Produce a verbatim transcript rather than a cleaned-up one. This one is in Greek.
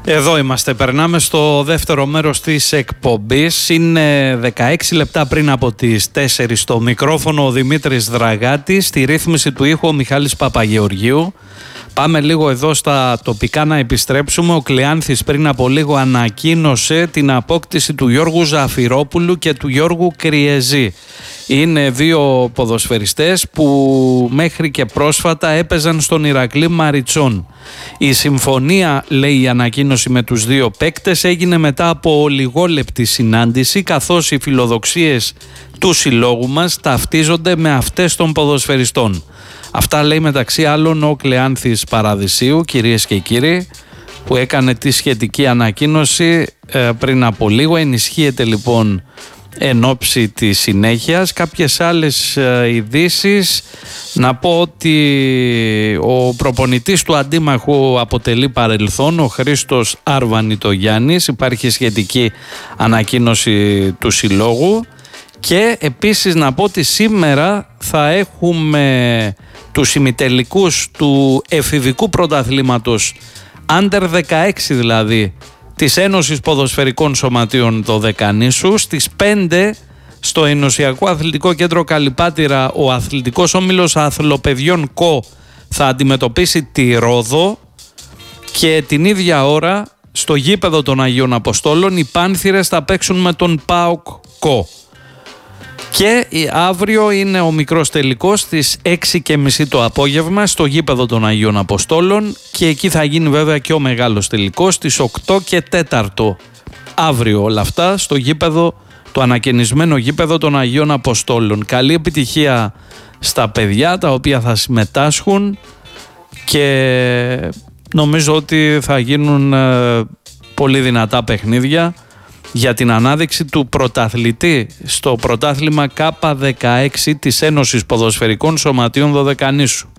Εδώ είμαστε, περνάμε στο δεύτερο μέρος της εκπομπής. Είναι δεκαέξι λεπτά πριν από τις τέσσερις στο μικρόφωνο ο Δημήτρης Δραγάτης, στη ρύθμιση του ήχου ο Μιχάλης Παπαγεωργίου. Πάμε λίγο εδώ στα τοπικά να επιστρέψουμε. Ο Κλεάνθης πριν από λίγο ανακοίνωσε την απόκτηση του Γιώργου Ζαφυρόπουλου και του Γιώργου Κριεζή. Είναι δύο ποδοσφαιριστές που μέχρι και πρόσφατα έπαιζαν στον Ηρακλή Μαριτσών. Η συμφωνία, λέει η ανακοίνωση, με τους δύο παίκτες έγινε μετά από λιγόλεπτη συνάντηση, καθώς οι φιλοδοξίες του συλλόγου μας ταυτίζονται με αυτές των ποδοσφαιριστών. Αυτά λέει μεταξύ άλλων ο Κλεάνθης Παραδεισίου, κυρίες και κύριοι, που έκανε τη σχετική ανακοίνωση ε, πριν από λίγο. Ενισχύεται λοιπόν εν ώψη της συνέχειας. Κάποιες άλλες ε, ειδήσεις, να πω ότι ο προπονητής του αντίμαχου αποτελεί παρελθόν, ο Χρήστος Αρβανιτογιάννης. Υπάρχει σχετική ανακοίνωση του συλλόγου. Και επίσης να πω ότι σήμερα θα έχουμε τους ημιτελικούς του εφηβικού πρωταθλήματος Under δεκαέξι, δηλαδή της Ένωσης Ποδοσφαιρικών Σωματείων Δωδεκανήσου. Στις πέντε στο Ενωσιακό Αθλητικό Κέντρο Καλυπάτηρα ο Αθλητικός Όμιλος Αθλοπαιδιών ΚΟ θα αντιμετωπίσει τη Ρόδο, και την ίδια ώρα στο γήπεδο των Αγίων Αποστόλων οι Πάνθυρες θα παίξουν με τον ΠΑΟΚ ΚΟ. Και αύριο είναι ο μικρός τελικός στις έξι και μισή το απόγευμα στο γήπεδο των Αγίων Αποστόλων, και εκεί θα γίνει βέβαια και ο μεγάλος τελικός στις οκτώ και τέσσερα αύριο. Όλα αυτά στο γήπεδο, το ανακαινισμένο γήπεδο των Αγίων Αποστόλων. Καλή επιτυχία στα παιδιά τα οποία θα συμμετάσχουν, και νομίζω ότι θα γίνουν ε, πολύ δυνατά παιχνίδια για την ανάδειξη του πρωταθλητή στο πρωτάθλημα Κ δεκαέξι της Ένωσης Ποδοσφαιρικών Σωματείων Δωδεκανήσου.